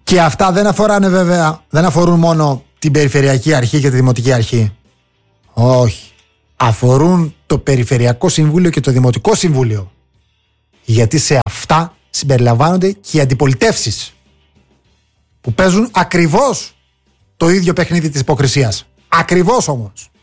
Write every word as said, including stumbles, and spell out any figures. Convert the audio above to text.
Και αυτά δεν αφοράνε βέβαια, δεν αφορούν μόνο την Περιφερειακή Αρχή και τη Δημοτική Αρχή. Όχι. Αφορούν το Περιφερειακό Συμβούλιο και το Δημοτικό Συμβούλιο. Γιατί σε αυτά συμπεριλαμβάνονται και οι αντιπολιτεύσεις που παίζουν ακριβώς το ίδιο παιχνίδι της υποκρισίας. Ακριβώς όμως.